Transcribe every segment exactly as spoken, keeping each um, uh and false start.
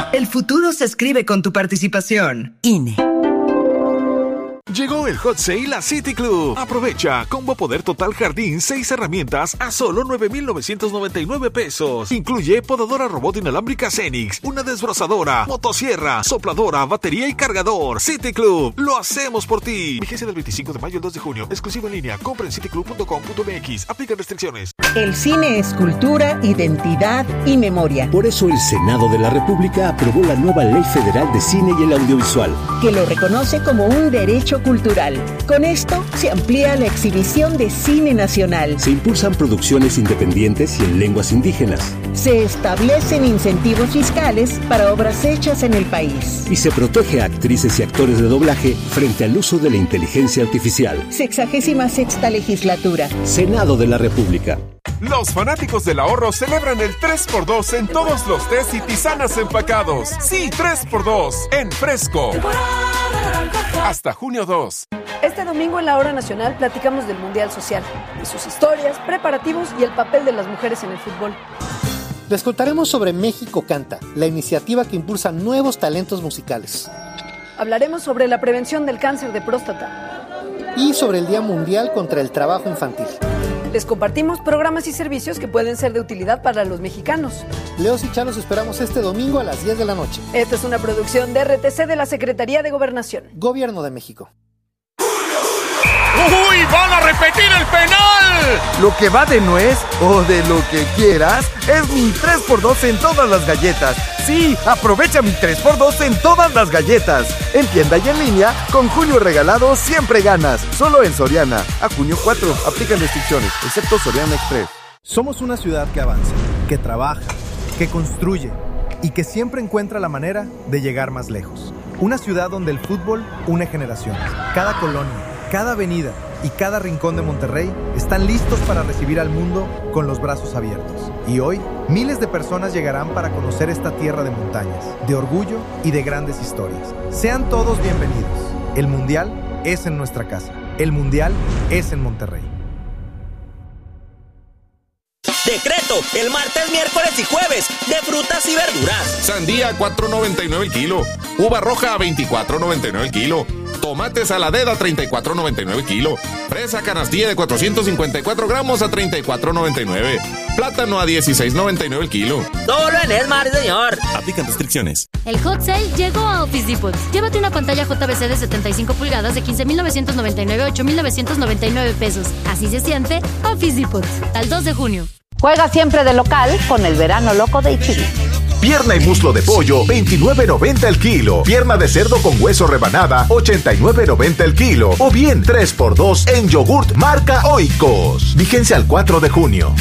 El futuro se escribe con tu participación. I N E. Llegó el Hot Sale a City Club. Aprovecha, combo poder total jardín, seis herramientas a solo nueve mil novecientos noventa y nueve pesos. Incluye podadora robot inalámbrica Cenix, una desbrozadora, motosierra, sopladora, batería y cargador. City Club, lo hacemos por ti. Vigencia del veinticinco de mayo al dos de junio. Exclusivo en línea. Compra en cityclub punto com punto m x. Aplican restricciones. El cine es cultura, identidad y memoria. Por eso el Senado de la República aprobó la nueva Ley Federal de Cine y el Audiovisual, que lo reconoce como un derecho cultural. Con esto se amplía la exhibición de cine nacional. Se impulsan producciones independientes y en lenguas indígenas. Se establecen incentivos fiscales para obras hechas en el país. Y se protege a actrices y actores de doblaje frente al uso de la inteligencia artificial. Sexagésima sexta legislatura. Senado de la República. Los fanáticos del ahorro celebran el tres por dos en todos los tés y tisanas empacados. Sí, tres por dos en Fresco. Hasta junio dos. Este domingo en la Hora Nacional platicamos del Mundial Social, de sus historias, preparativos y el papel de las mujeres en el fútbol. Les contaremos sobre México Canta, la iniciativa que impulsa nuevos talentos musicales. Hablaremos sobre la prevención del cáncer de próstata. Y sobre el Día Mundial contra el Trabajo Infantil. Les compartimos programas y servicios que pueden ser de utilidad para los mexicanos. Leos y Charo, los esperamos este domingo a las diez de la noche. Esta es una producción de R T C de la Secretaría de Gobernación. Gobierno de México. ¡Uy! ¡Van a repetir el penal! Lo que va de nuez o de lo que quieras es mi tres por dos en todas las galletas. Sí, aprovecha mi tres por dos en todas las galletas. En tienda y en línea, con junio regalado siempre ganas. Solo en Soriana. A junio cuatro, aplican restricciones, excepto Soriana Express. Somos una ciudad que avanza, que trabaja, que construye y que siempre encuentra la manera de llegar más lejos. Una ciudad donde el fútbol une generaciones. Cada colonia, cada avenida y cada rincón de Monterrey están listos para recibir al mundo con los brazos abiertos. Y hoy, miles de personas llegarán para conocer esta tierra de montañas, de orgullo y de grandes historias. Sean todos bienvenidos. El Mundial es en nuestra casa. El Mundial es en Monterrey. Decreto, el martes, miércoles y jueves, de frutas y verduras. Sandía a cuatro noventa y nueve el kilo. Uva roja a veinticuatro noventa y nueve el kilo. Tomate saladera a treinta y cuatro noventa y nueve el kilo. Fresa canastilla de cuatrocientos cincuenta y cuatro gramos a treinta y cuatro noventa y nueve. Plátano a dieciséis noventa y nueve el kilo. Solo en Esmar, señor. Aplican restricciones. El Hot Sale llegó a Office Depot. Llévate una pantalla J V C de setenta y cinco pulgadas de quince mil novecientos noventa y nueve a ocho mil novecientos noventa y nueve pesos. Así se siente Office Depot. Al dos de junio. Juega siempre de local con el verano loco de H E B. Pierna y muslo de pollo, veintinueve noventa el kilo. Pierna de cerdo con hueso rebanada, ochenta y nueve noventa el kilo. O bien tres por dos en yogurt marca Oikos. Vigencia al cuatro de junio.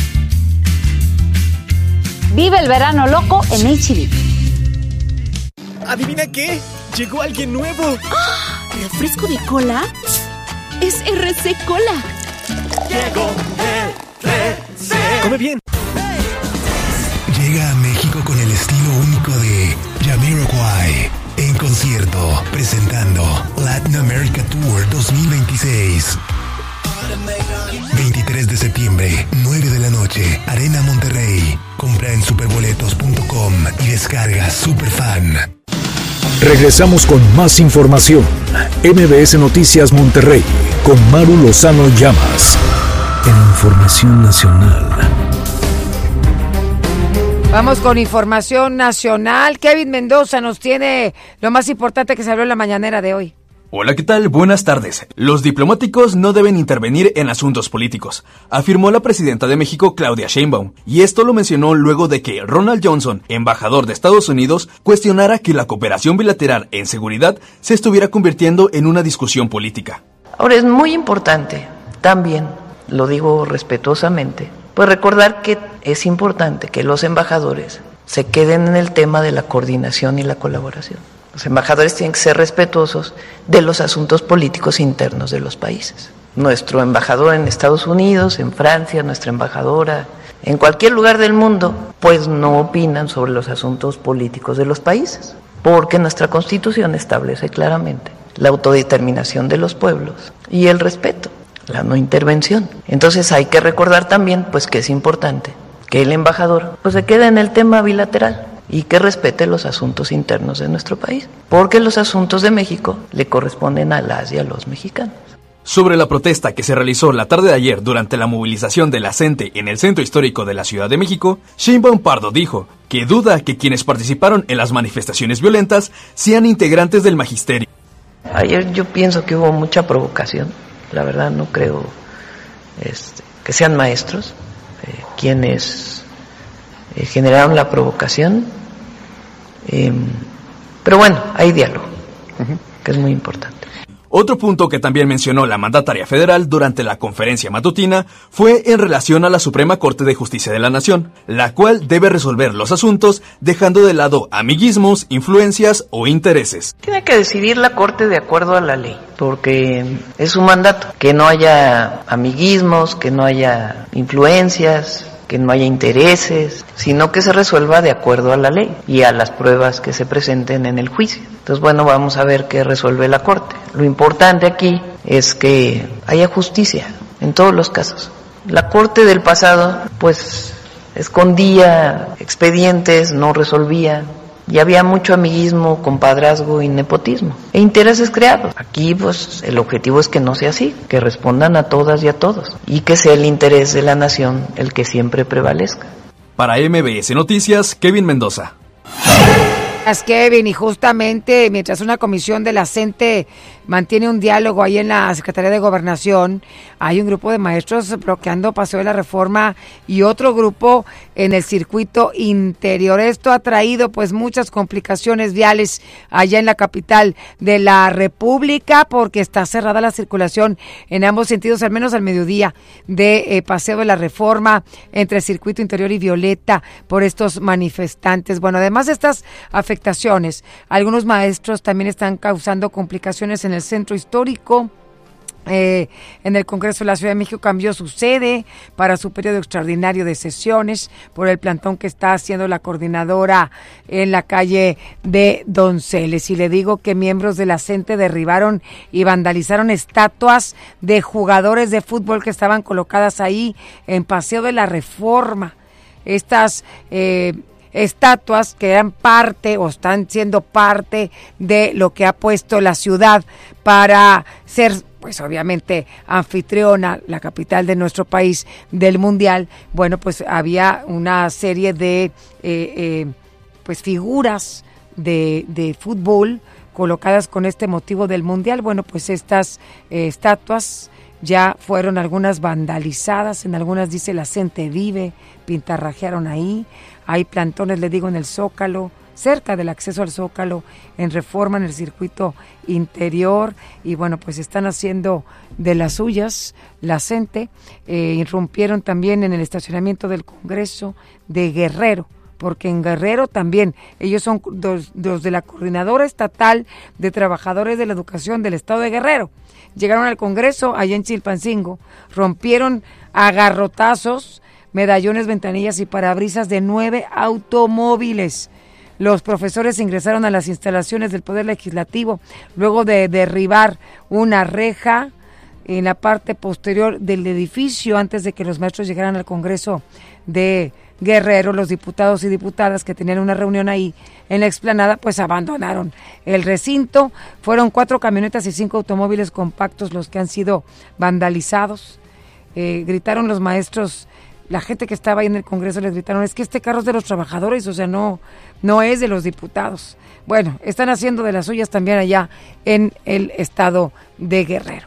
Vive el verano loco en H E B. ¿Adivina qué? Llegó alguien nuevo. ¡Ah! ¿Refresco de cola? Es R C Cola. Llegó R C. Come bien. Llega a México con el estilo único de Jamiroquai en concierto, presentando Latin America Tour dos mil veintiséis. veintitrés de septiembre, nueve de la noche, Arena Monterrey. Compra en superboletos punto com y descarga Superfan. Regresamos con más información. M B S Noticias Monterrey con Maru Lozano Llamas. En Información Nacional. Vamos con información nacional. Kevin Mendoza nos tiene lo más importante que se habló en la mañanera de hoy. Hola, ¿qué tal? Buenas tardes. Los diplomáticos no deben intervenir en asuntos políticos, afirmó la presidenta de México, Claudia Sheinbaum, y esto lo mencionó luego de que Ronald Johnson, embajador de Estados Unidos, cuestionara que la cooperación bilateral en seguridad se estuviera convirtiendo en una discusión política. Ahora es muy importante, también, lo digo respetuosamente, pues recordar que es importante que los embajadores se queden en el tema de la coordinación y la colaboración. Los embajadores tienen que ser respetuosos de los asuntos políticos internos de los países. Nuestro embajador en Estados Unidos, en Francia, nuestra embajadora, en cualquier lugar del mundo, pues no opinan sobre los asuntos políticos de los países, porque nuestra Constitución establece claramente la autodeterminación de los pueblos y el respeto, la no intervención. Entonces hay que recordar también pues que es importante que el embajador pues se quede en el tema bilateral y que respete los asuntos internos de nuestro país, porque los asuntos de México le corresponden a las y a los mexicanos. Sobre la protesta que se realizó la tarde de ayer durante la movilización de la C E N T E en el Centro Histórico de la Ciudad de México, Sheinbaum Pardo dijo que duda que quienes participaron en las manifestaciones violentas sean integrantes del magisterio. Ayer yo pienso que hubo mucha provocación, la verdad no creo este, que sean maestros eh, quienes eh, generaron la provocación, eh, pero bueno, hay diálogo, uh-huh. que es muy importante. Otro punto que también mencionó la mandataria federal durante la conferencia matutina fue en relación a la Suprema Corte de Justicia de la Nación, la cual debe resolver los asuntos dejando de lado amiguismos, influencias o intereses. Tiene que decidir la Corte de acuerdo a la ley, porque es su mandato, que no haya amiguismos, que no haya influencias, que no haya intereses, sino que se resuelva de acuerdo a la ley y a las pruebas que se presenten en el juicio. Entonces, bueno, vamos a ver qué resuelve la Corte. Lo importante aquí es que haya justicia en todos los casos. La Corte del pasado, pues, escondía expedientes, no resolvía, y había mucho amiguismo, compadrazgo y nepotismo, e intereses creados. Aquí, pues, el objetivo es que no sea así, que respondan a todas y a todos, y que sea el interés de la nación el que siempre prevalezca. Para M B S Noticias, Kevin Mendoza. Gracias, Kevin, y justamente mientras una comisión de la C E N T E mantiene un diálogo ahí en la Secretaría de Gobernación, hay un grupo de maestros bloqueando Paseo de la Reforma y otro grupo en el circuito interior. Esto ha traído pues muchas complicaciones viales allá en la capital de la República, porque está cerrada la circulación en ambos sentidos, al menos al mediodía, de eh, Paseo de la Reforma entre el circuito interior y Violeta por estos manifestantes. Bueno, además de estas afectaciones, algunos maestros también están causando complicaciones en el centro histórico. Eh, en el Congreso de la Ciudad de México cambió su sede para su periodo extraordinario de sesiones por el plantón que está haciendo la coordinadora en la calle de Donceles. Y le digo que miembros de la C E N T E derribaron y vandalizaron estatuas de jugadores de fútbol que estaban colocadas ahí en Paseo de la Reforma. Estas eh, estatuas que eran parte o están siendo parte de lo que ha puesto la ciudad para ser, pues obviamente, anfitriona, la capital de nuestro país, del Mundial. Bueno, pues había una serie de eh, eh, pues figuras de, de fútbol colocadas con este motivo del Mundial. Bueno, pues estas eh, estatuas ya fueron algunas vandalizadas, en algunas dice la C E N T E vive, pintarrajearon ahí. Hay plantones, le digo, en el Zócalo, cerca del acceso al Zócalo, en Reforma, en el circuito interior, y bueno, pues están haciendo de las suyas la C E N T E. Eh, irrumpieron también en el estacionamiento del Congreso de Guerrero, porque en Guerrero también, ellos son los, los de la Coordinadora Estatal de Trabajadores de la Educación del Estado de Guerrero. Llegaron al Congreso, allá en Chilpancingo, rompieron a garrotazos medallones, ventanillas y parabrisas de nueve automóviles. Los profesores ingresaron a las instalaciones del Poder Legislativo luego de derribar una reja en la parte posterior del edificio antes de que los maestros llegaran al Congreso de Guerrero. Los diputados y diputadas que tenían una reunión ahí en la explanada pues abandonaron el recinto. Fueron cuatro camionetas y cinco automóviles compactos los que han sido vandalizados. Eh, gritaron los maestros. La gente que estaba ahí en el Congreso les gritaron, es que este carro es de los trabajadores, o sea, no, no es de los diputados. Bueno, están haciendo de las suyas también allá en el estado de Guerrero.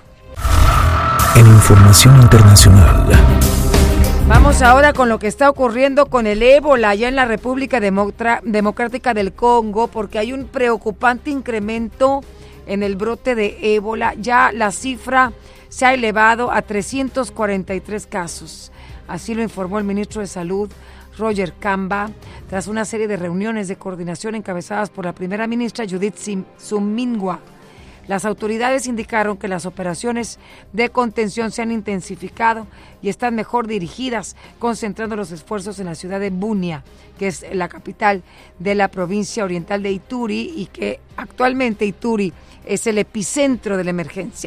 En información internacional. Vamos ahora con lo que está ocurriendo con el ébola allá en la República Demotra- Democrática del Congo, porque hay un preocupante incremento en el brote de ébola. Ya la cifra se ha elevado a trescientos cuarenta y tres casos. Así lo informó el ministro de Salud, Roger Kamba, tras una serie de reuniones de coordinación encabezadas por la primera ministra Judith Suminwa. Las autoridades indicaron que las operaciones de contención se han intensificado y están mejor dirigidas, concentrando los esfuerzos en la ciudad de Bunia, que es la capital de la provincia oriental de Ituri, y que actualmente Ituri es el epicentro de la emergencia.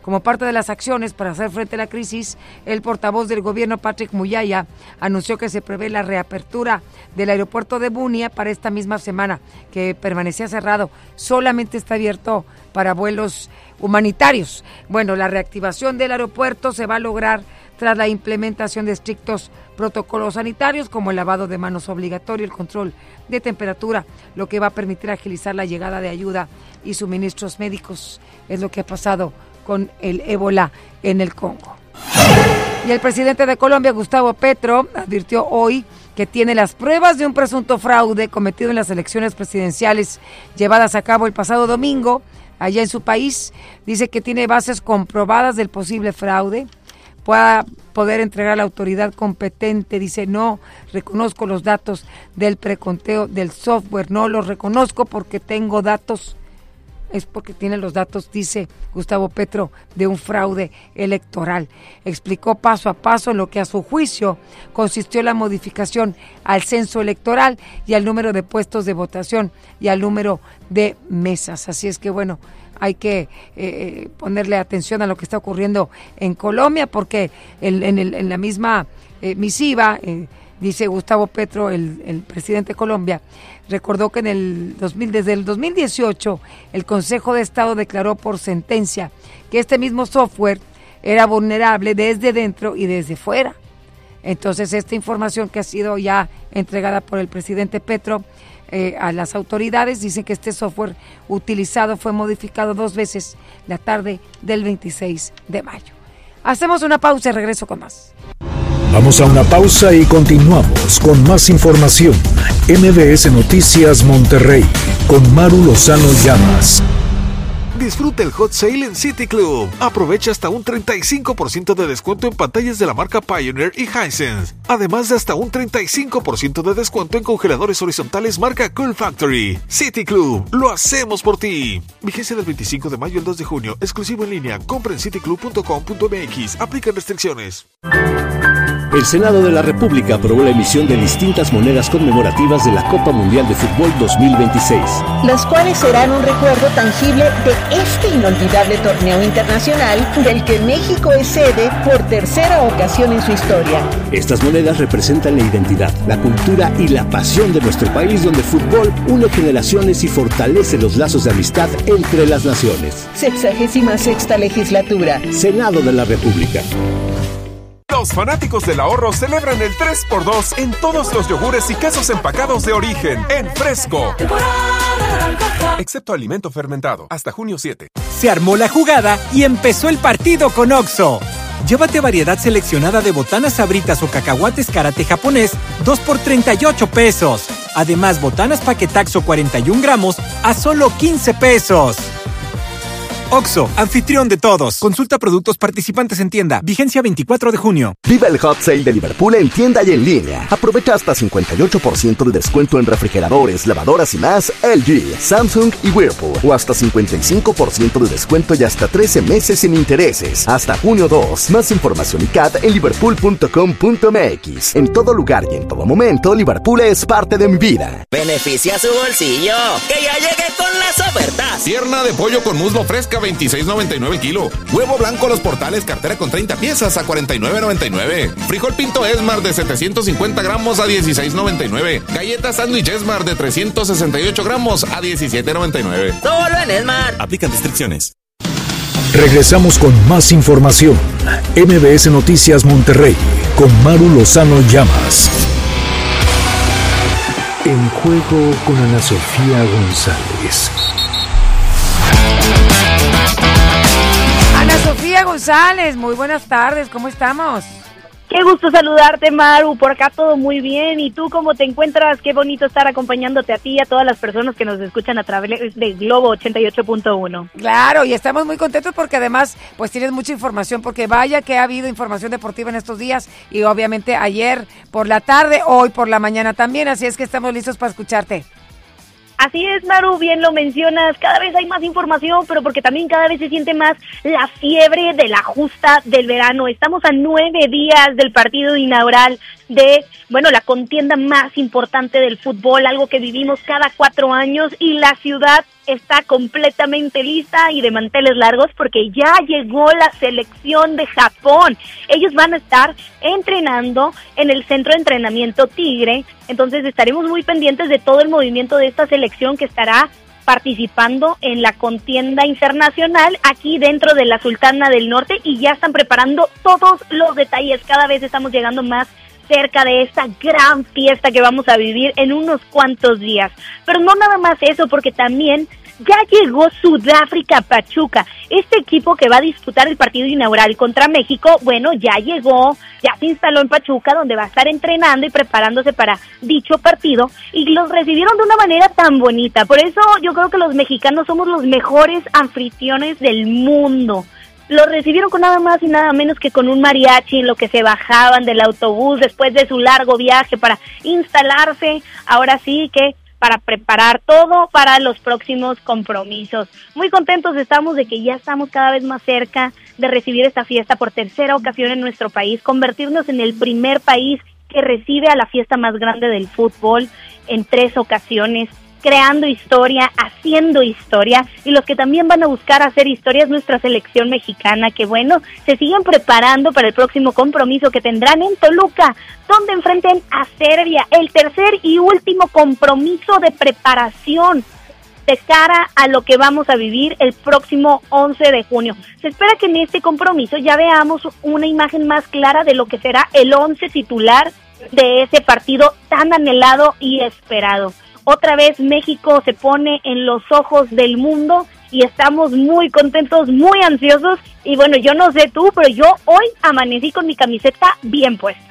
Como parte de las acciones para hacer frente a la crisis, el portavoz del gobierno, Patrick Muyaya, anunció que se prevé la reapertura del aeropuerto de Bunia para esta misma semana, que permanecía cerrado. Solamente está abierto para vuelos humanitarios. Bueno, la reactivación del aeropuerto se va a lograr tras la implementación de estrictos protocolos sanitarios como el lavado de manos obligatorio, el control de temperatura, lo que va a permitir agilizar la llegada de ayuda y suministros médicos. Es lo que ha pasado con el ébola en el Congo. Y el presidente de Colombia, Gustavo Petro, advirtió hoy que tiene las pruebas de un presunto fraude cometido en las elecciones presidenciales llevadas a cabo el pasado domingo allá en su país. Dice que tiene bases comprobadas del posible fraude, pueda poder entregar a la autoridad competente. Dice, no reconozco los datos del preconteo del software, no los reconozco porque tengo datos, es porque tiene los datos, dice Gustavo Petro, de un fraude electoral. Explicó paso a paso en lo que a su juicio consistió la modificación al censo electoral y al número de puestos de votación y al número de mesas. Así es que bueno, hay que eh, ponerle atención a lo que está ocurriendo en Colombia, porque el, en, el, en la misma eh, misiva, eh, dice Gustavo Petro, el, el presidente de Colombia, recordó que en el dos mil, desde el dos mil dieciocho el Consejo de Estado declaró por sentencia que este mismo software era vulnerable desde dentro y desde fuera. Entonces, esta información que ha sido ya entregada por el presidente Petro eh, a las autoridades, dicen que este software utilizado fue modificado dos veces la tarde del veintiséis de mayo. Hacemos una pausa y regreso con más. Vamos a una pausa y continuamos con más información. M B S Noticias Monterrey con Maru Lozano Llamas. Disfruta el Hot Sale en City Club. Aprovecha hasta un treinta y cinco por ciento de descuento en pantallas de la marca Pioneer y Hisense. Además de hasta un treinta y cinco por ciento de descuento en congeladores horizontales marca Cool Factory. City Club, lo hacemos por ti. Vigencia del veinticinco de mayo al dos de junio. Exclusivo en línea. Compra en city club punto com punto m x. Aplican restricciones. El Senado de la República aprobó la emisión de distintas monedas conmemorativas de la Copa Mundial de Fútbol dos mil veintiséis. Las cuales serán un recuerdo tangible de este inolvidable torneo internacional del que México es sede por tercera ocasión en su historia. Estas monedas representan la identidad, la cultura y la pasión de nuestro país, donde el fútbol une generaciones y fortalece los lazos de amistad entre las naciones. Sexagésima sexta legislatura. Senado de la República. Los fanáticos del ahorro celebran el tres por dos en todos los yogures y quesos empacados de origen, en Fresco. Excepto alimento fermentado, hasta junio siete. Se armó la jugada y empezó el partido con Oxxo. Llévate variedad seleccionada de botanas sabritas o cacahuates karate japonés, dos por treinta y ocho pesos. Además, botanas paquetaxo cuarenta y un gramos a solo quince pesos. Oxxo, anfitrión de todos. Consulta productos participantes en tienda. Vigencia veinticuatro de junio. Viva el Hot Sale de Liverpool en tienda y en línea. Aprovecha hasta cincuenta y ocho por ciento de descuento en refrigeradores, lavadoras y más L G, Samsung y Whirlpool. O hasta cincuenta y cinco por ciento de descuento y hasta trece meses sin intereses. Hasta junio dos. Más información y C A D en liverpool punto com punto m x. En todo lugar y en todo momento, Liverpool es parte de mi vida. Beneficia su bolsillo. Que ya llegue con las ofertas. Pierna de pollo con muslo fresca, veintiséis noventa y nueve el kilo. Huevo blanco a los portales, cartera con treinta piezas a cuarenta y nueve noventa y nueve. Frijol pinto Esmar de setecientos cincuenta gramos a dieciséis noventa y nueve. Galletas sándwich Esmar de trescientos sesenta y ocho gramos a diecisiete noventa y nueve. Solo en Esmar. Aplican restricciones. Regresamos con más información. M B S Noticias Monterrey con Maru Lozano Llamas. En juego con Ana Sofía González. Ana Sofía González, muy buenas tardes, ¿cómo estamos? Qué gusto saludarte, Maru, por acá todo muy bien, ¿y tú cómo te encuentras? Qué bonito estar acompañándote a ti y a todas las personas que nos escuchan a través de Globo ochenta y ocho punto uno. Claro, y estamos muy contentos porque además, pues tienes mucha información, porque vaya que ha habido información deportiva en estos días, y obviamente ayer por la tarde, hoy por la mañana también, así es que estamos listos para escucharte. Así es, Maru, bien lo mencionas, cada vez hay más información, pero porque también cada vez se siente más la fiebre de la justa del verano. Estamos a nueve días del partido inaugural de, bueno, la contienda más importante del fútbol, algo que vivimos cada cuatro años, y la ciudad está completamente lista y de manteles largos porque ya llegó la selección de Japón. Ellos van a estar entrenando en el centro de entrenamiento Tigre, entonces estaremos muy pendientes de todo el movimiento de esta selección que estará participando en la contienda internacional aquí dentro de la Sultana del Norte, y ya están preparando todos los detalles. Cada vez estamos llegando más cerca de esta gran fiesta que vamos a vivir en unos cuantos días. Pero no nada más eso, porque también ya llegó Sudáfrica Pachuca, este equipo que va a disputar el partido inaugural contra México. Bueno, ya llegó, ya se instaló en Pachuca, donde va a estar entrenando y preparándose para dicho partido, y los recibieron de una manera tan bonita. Por eso yo creo que los mexicanos somos los mejores anfitriones del mundo. Los recibieron con nada más y nada menos que con un mariachi, en lo que se bajaban del autobús después de su largo viaje para instalarse, ahora sí que para preparar todo para los próximos compromisos. Muy contentos estamos de que ya estamos cada vez más cerca de recibir esta fiesta por tercera ocasión en nuestro país, convertirnos en el primer país que recibe a la fiesta más grande del fútbol en tres ocasiones, creando historia, haciendo historia, y los que también van a buscar hacer historia es nuestra selección mexicana, que bueno, se siguen preparando para el próximo compromiso que tendrán en Toluca, donde enfrenten a Serbia, el tercer y último compromiso de preparación de cara a lo que vamos a vivir el próximo once de junio. Se espera que en este compromiso ya veamos una imagen más clara de lo que será el once titular de ese partido tan anhelado y esperado. Otra vez México se pone en los ojos del mundo y estamos muy contentos, muy ansiosos, y bueno, yo no sé tú, pero yo hoy amanecí con mi camiseta bien puesta.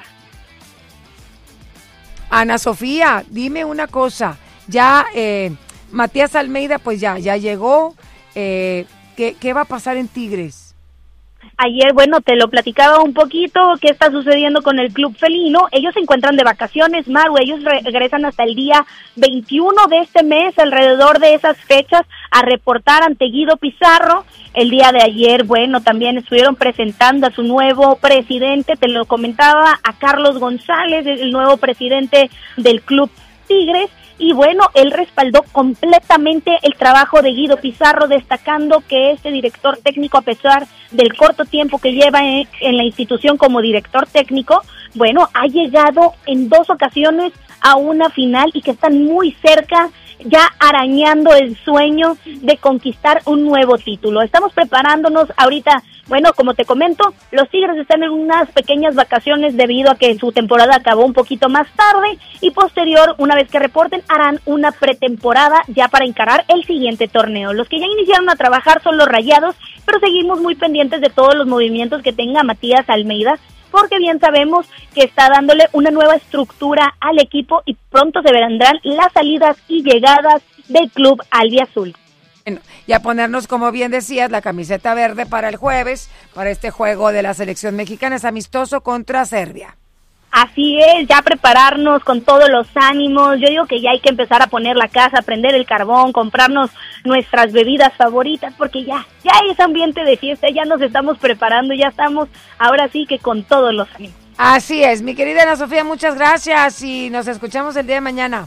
Ana Sofía, dime una cosa, ya eh, Matías Almeida pues ya, ya llegó, eh, ¿qué, ¿qué va a pasar en Tigres? Ayer, bueno, te lo platicaba un poquito, qué está sucediendo con el club felino. Ellos se encuentran de vacaciones, Maru, ellos regresan hasta el día veintiuno de este mes, alrededor de esas fechas, a reportar ante Guido Pizarro. El día de ayer, bueno, también estuvieron presentando a su nuevo presidente, te lo comentaba, a Carlos González, el nuevo presidente del club Tigres. Y bueno, él respaldó completamente el trabajo de Guido Pizarro, destacando que este director técnico, a pesar del corto tiempo que lleva en, en la institución como director técnico, bueno, ha llegado en dos ocasiones a una final y que están muy cerca, ya arañando el sueño de conquistar un nuevo título. Estamos preparándonos ahorita, bueno, como te comento, los Tigres están en unas pequeñas vacaciones debido a que su temporada acabó un poquito más tarde, y posterior, una vez que reporten, harán una pretemporada ya para encarar el siguiente torneo. Los que ya iniciaron a trabajar son los Rayados, pero seguimos muy pendientes de todos los movimientos que tenga Matías Almeida, porque bien sabemos que está dándole una nueva estructura al equipo y pronto se vendrán las salidas y llegadas del club albiazul. Bueno, y a ponernos, como bien decías, la camiseta verde para el jueves, para este juego de la selección mexicana, es amistoso contra Serbia. Así es, ya prepararnos con todos los ánimos. Yo digo que ya hay que empezar a poner la casa, prender el carbón, comprarnos nuestras bebidas favoritas, porque ya, ya es ambiente de fiesta, ya nos estamos preparando, ya estamos ahora sí que con todos los ánimos. Así es, mi querida Ana Sofía, muchas gracias y nos escuchamos el día de mañana.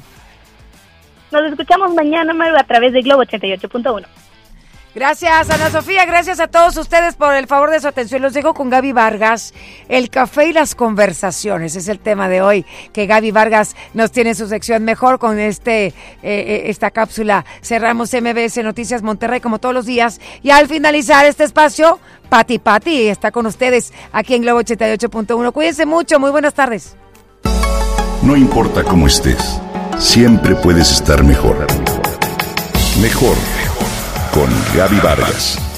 Nos escuchamos mañana, Maru, a través de Globo ochenta y ocho punto uno. Gracias, Ana Sofía, gracias a todos ustedes por el favor de su atención. Los dejo con Gaby Vargas. El café y las conversaciones es el tema de hoy, que Gaby Vargas nos tiene en su sección mejor con este eh, esta cápsula. Cerramos M B S Noticias Monterrey como todos los días, y al finalizar este espacio, Pati Pati está con ustedes aquí en Globo ochenta y ocho punto uno. Cuídense mucho, muy buenas tardes. No importa cómo estés, siempre puedes estar mejor. Mejor. Con Gaby Vargas.